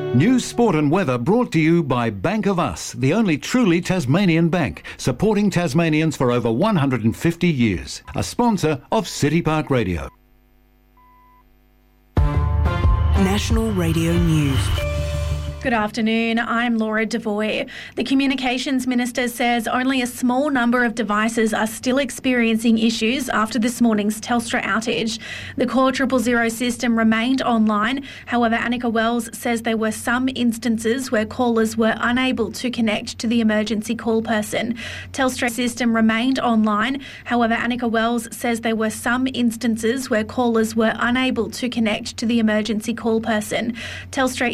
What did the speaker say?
News, sport and weather brought to you by Bank of Us, the only truly Tasmanian bank, supporting Tasmanians for over 150 years. A sponsor of City Park Radio. National Radio News. Good afternoon, I'm Laura Devoy. The Communications Minister says only a small number of devices are still experiencing issues after this morning's Telstra outage. The Core 000 system remained online. However, Annika Wells says there were some instances where callers were unable to connect to the emergency call person. Telstra system remained online. However, Annika Wells says there were some instances where callers were unable to connect to the emergency call person. Telstra